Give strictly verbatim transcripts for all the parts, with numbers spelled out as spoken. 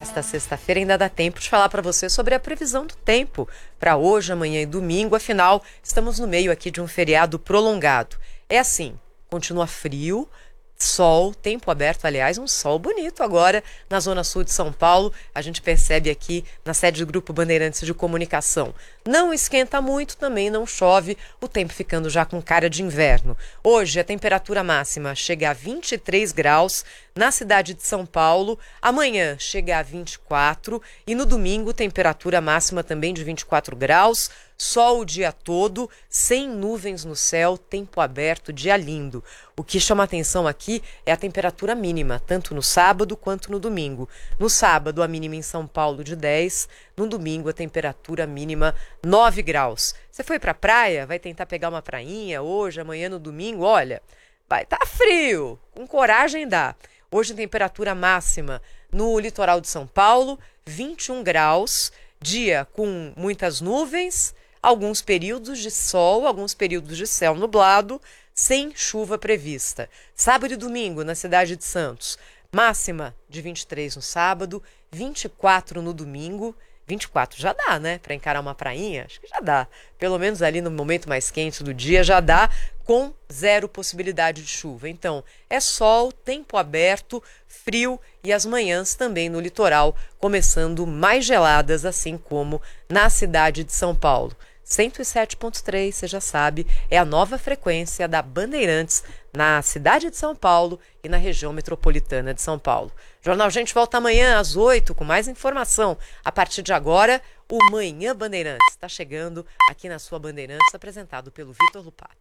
Nesta sexta-feira ainda dá tempo de falar para você sobre a previsão do tempo para hoje, amanhã e domingo. Afinal, estamos no meio aqui de um feriado prolongado. É assim, continua frio, sol, tempo aberto, aliás, um sol bonito agora na zona sul de São Paulo. A gente percebe aqui na sede do Grupo Bandeirantes de Comunicação. Não esquenta muito, também não chove, o tempo ficando já com cara de inverno. Hoje a temperatura máxima chega a vinte e três graus na cidade de São Paulo, amanhã chega a vinte e quatro e no domingo temperatura máxima também de vinte e quatro graus, sol o dia todo, sem nuvens no céu, tempo aberto, dia lindo. O que chama atenção aqui é a temperatura mínima, tanto no sábado quanto no domingo. No sábado, a mínima em São Paulo de dez, no domingo, a temperatura mínima nove graus. Você foi pra praia? Vai tentar pegar uma prainha hoje, amanhã, no domingo? Olha, vai tá frio, com coragem dá. Hoje, a temperatura máxima no litoral de São Paulo, vinte e um graus, dia com muitas nuvens, alguns períodos de sol, alguns períodos de céu nublado, sem chuva prevista. Sábado e domingo na cidade de Santos, máxima de vinte e três no sábado, vinte e quatro no domingo. vinte e quatro já dá, né? Para encarar uma prainha, acho que já dá. Pelo menos ali no momento mais quente do dia já dá, com zero possibilidade de chuva. Então, é sol, tempo aberto, frio e as manhãs também no litoral, começando mais geladas, assim como na cidade de São Paulo. cento e sete ponto três, você já sabe, é a nova frequência da Bandeirantes na cidade de São Paulo e na região metropolitana de São Paulo. Jornal Gente volta amanhã às oito com mais informação. A partir de agora, o Manhã Bandeirantes está chegando aqui na sua Bandeirantes, apresentado pelo Vitor Lupato.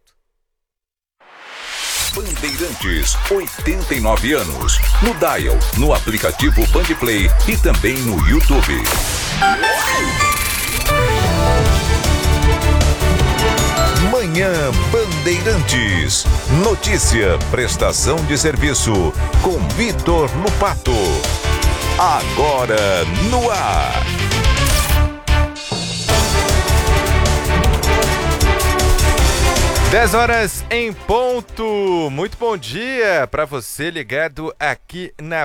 Bandeirantes, oitenta e nove anos. No Dial, no aplicativo Bandplay e também no YouTube. Manhã Bandeirantes. Notícia, prestação de serviço com Vitor Lupato. Agora no ar. dez horas em ponto. Muito bom dia para você ligado aqui na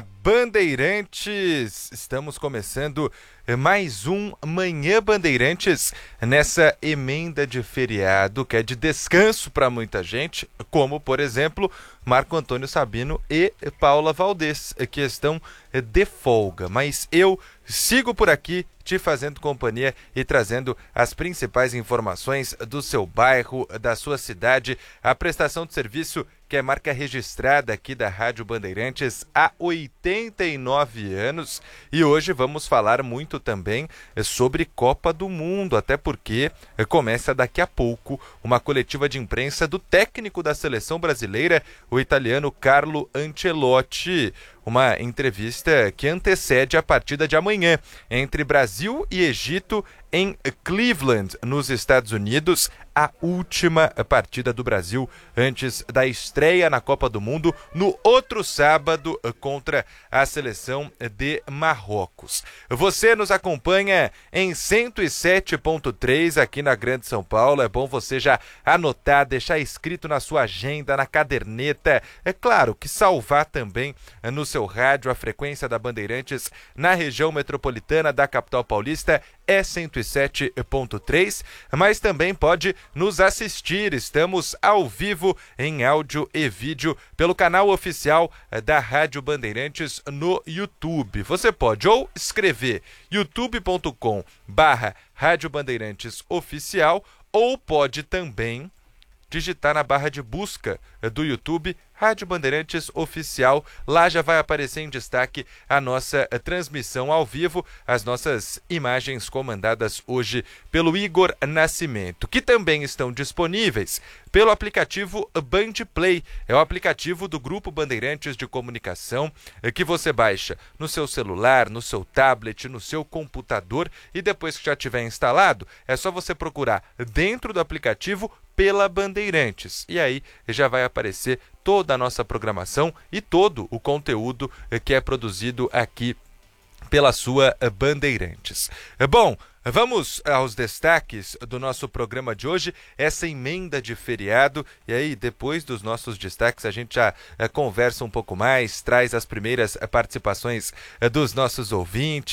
Bandeirantes. Estamos começando mais um Manhã Bandeirantes nessa emenda de feriado que é de descanso para muita gente, como, por exemplo, Marco Antônio Sabino e Paula Valdez, que estão de folga. Mas eu sigo por aqui te fazendo companhia e trazendo as principais informações do seu bairro, da sua cidade, a prestação de serviço que é marca registrada aqui da Rádio Bandeirantes há oitenta e nove anos. E hoje vamos falar muito também sobre Copa do Mundo, até porque começa daqui a pouco uma coletiva de imprensa do técnico da seleção brasileira, o italiano Carlo Ancelotti. Uma entrevista que antecede a partida de amanhã entre Brasil e Egito em Cleveland, nos Estados Unidos, a última partida do Brasil antes da estreia na Copa do Mundo no outro sábado contra a seleção de Marrocos. Você nos acompanha em cento e sete ponto três aqui na Grande São Paulo. É bom você já anotar, deixar escrito na sua agenda, na caderneta. É claro que salvar também no seu rádio a frequência da Bandeirantes na região metropolitana da capital paulista é cento e sete ponto três, mas também pode nos assistir. Estamos ao vivo em áudio e vídeo pelo canal oficial da Rádio Bandeirantes no YouTube. Você pode ou escrever youtube ponto com barra Rádio Bandeirantes Oficial ou pode também digitar na barra de busca do YouTube Rádio Bandeirantes Oficial. Lá já vai aparecer em destaque a nossa transmissão ao vivo, as nossas imagens comandadas hoje pelo Igor Nascimento, que também estão disponíveis pelo aplicativo Bandplay. É o aplicativo do Grupo Bandeirantes de Comunicação que você baixa no seu celular, no seu tablet, no seu computador e depois que já tiver instalado, é só você procurar dentro do aplicativo pela Bandeirantes. E aí já vai aparecer toda a nossa programação e todo o conteúdo que é produzido aqui pela sua Bandeirantes. Bom, vamos aos destaques do nosso programa de hoje, essa emenda de feriado, e aí depois dos nossos destaques a gente já é, conversa um pouco mais, traz as primeiras participações é, dos nossos ouvintes.